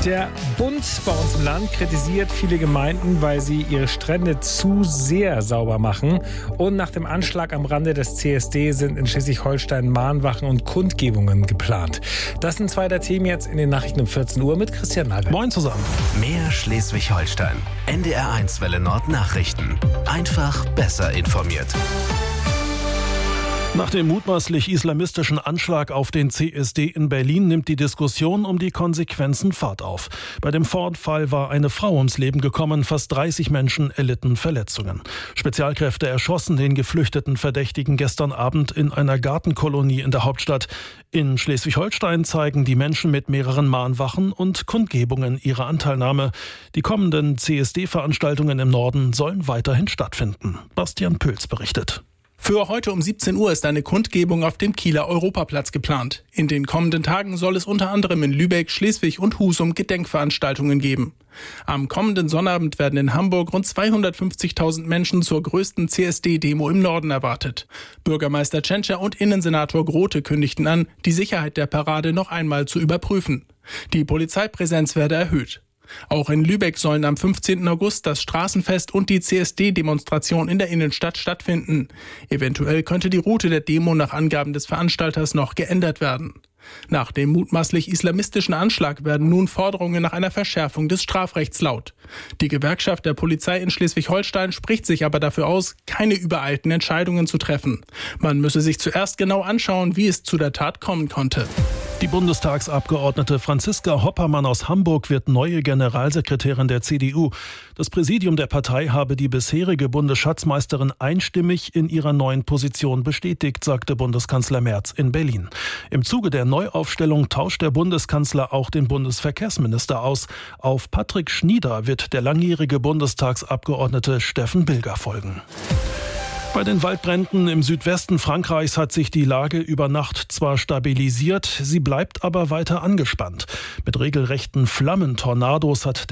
Der Bund bei uns im Land kritisiert viele Gemeinden, weil sie ihre Strände zu sehr sauber machen. Und nach dem Anschlag am Rande des CSD sind in Schleswig-Holstein Mahnwachen und Kundgebungen geplant. Das sind zwei der Themen jetzt in den Nachrichten um 14 Uhr mit Christian Nagel. Moin zusammen. Mehr Schleswig-Holstein. NDR1 Welle Nord Nachrichten. Einfach besser informiert. Nach dem mutmaßlich islamistischen Anschlag auf den CSD in Berlin nimmt die Diskussion um die Konsequenzen Fahrt auf. Bei dem Vorfall war eine Frau ums Leben gekommen, fast 30 Menschen erlitten Verletzungen. Spezialkräfte erschossen den geflüchteten Verdächtigen gestern Abend in einer Gartenkolonie in der Hauptstadt. In Schleswig-Holstein zeigen die Menschen mit mehreren Mahnwachen und Kundgebungen ihre Anteilnahme. Die kommenden CSD-Veranstaltungen im Norden sollen weiterhin stattfinden. Bastian Pülz berichtet. Für heute um 17 Uhr ist eine Kundgebung auf dem Kieler Europaplatz geplant. In den kommenden Tagen soll es unter anderem in Lübeck, Schleswig und Husum Gedenkveranstaltungen geben. Am kommenden Sonnabend werden in Hamburg rund 250.000 Menschen zur größten CSD-Demo im Norden erwartet. Bürgermeister Tschentscher und Innensenator Grote kündigten an, die Sicherheit der Parade noch einmal zu überprüfen. Die Polizeipräsenz werde erhöht. Auch in Lübeck sollen am 15. August das Straßenfest und die CSD-Demonstration in der Innenstadt stattfinden. Eventuell könnte die Route der Demo nach Angaben des Veranstalters noch geändert werden. Nach dem mutmaßlich islamistischen Anschlag werden nun Forderungen nach einer Verschärfung des Strafrechts laut. Die Gewerkschaft der Polizei in Schleswig-Holstein spricht sich aber dafür aus, keine übereilten Entscheidungen zu treffen. Man müsse sich zuerst genau anschauen, wie es zu der Tat kommen konnte. Die Bundestagsabgeordnete Franziska Hoppermann aus Hamburg wird neue Generalsekretärin der CDU. Das Präsidium der Partei habe die bisherige Bundesschatzmeisterin einstimmig in ihrer neuen Position bestätigt, sagte Bundeskanzler Merz in Berlin. Im Zuge der Neuaufstellung tauscht der Bundeskanzler auch den Bundesverkehrsminister aus. Auf Patrick Schnieder wird der langjährige Bundestagsabgeordnete Steffen Bilger folgen. Bei den Waldbränden im Südwesten Frankreichs hat sich die Lage über Nacht zwar stabilisiert, sie bleibt aber weiter angespannt. Mit regelrechten Flammentornados hat